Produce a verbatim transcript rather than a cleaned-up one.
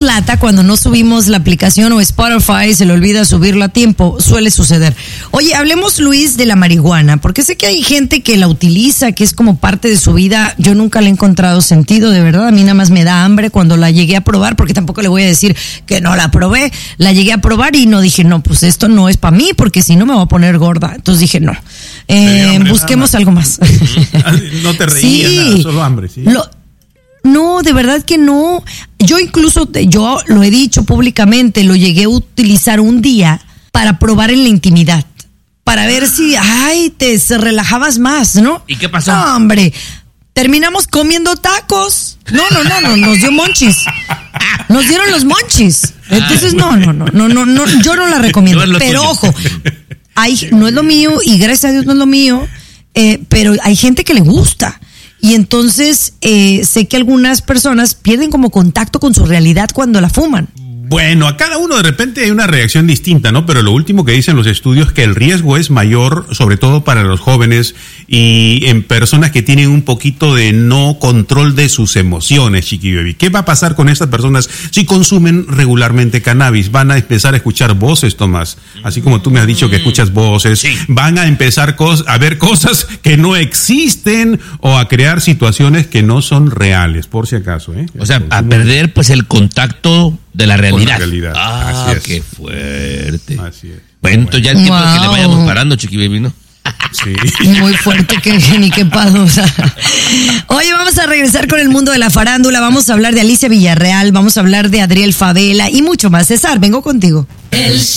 lata cuando no subimos la aplicación o Spotify, se le olvida subirlo a tiempo, suele suceder. Oye, hablemos, Luis, de la marihuana, porque sé que hay gente que la utiliza, que es como parte de su vida. Yo nunca le he encontrado sentido, de verdad. A mí nada más me da hambre cuando la llegué a probar, porque tampoco le voy a decir que no la probé. La llegué a probar y no dije, no, pues esto no es para mí, porque si no me voy a poner gorda. Entonces dije, no, eh, hambre, busquemos algo más. No te reías, sí, nada, solo hambre, ¿sí? Lo, no, de verdad que no. Yo incluso, yo lo he dicho públicamente, lo llegué a utilizar un día para probar en la intimidad, para ver si, ay, te se relajabas más, ¿no? ¿Y qué pasó? No, hombre, terminamos comiendo tacos. No, no, no, no, nos dio monchis. Nos dieron los monchis. Entonces, no, no, no, no, no, no, yo no la recomiendo. No pero tuyo. Ojo, hay, no es lo mío y gracias a Dios no es lo mío, eh, pero hay gente que le gusta. Y entonces eh, sé que algunas personas pierden como contacto con su realidad cuando la fuman. Bueno, a cada uno de repente hay una reacción distinta, ¿no? Pero lo último que dicen los estudios es que el riesgo es mayor, sobre todo para los jóvenes y en personas que tienen un poquito de no control de sus emociones, Chiqui Baby. ¿Qué va a pasar con estas personas si consumen regularmente cannabis? Van a empezar a escuchar voces, Tomás. Así como tú me has dicho que escuchas voces. Sí. Van a empezar cos- a ver cosas que no existen o a crear situaciones que no son reales, por si acaso, ¿eh? O sea, a perder pues el contacto de la realidad. La realidad. Ah, así es. Qué fuerte. Así es. Bueno, entonces ya es tiempo wow. de que le vayamos parando, Chiqui Baby, ¿no? Sí. Muy fuerte, que ni qué pausa. Oye, vamos a regresar con el mundo de la farándula. Vamos a hablar de Alicia Villarreal, vamos a hablar de Adriel Favela y mucho más. César, vengo contigo. El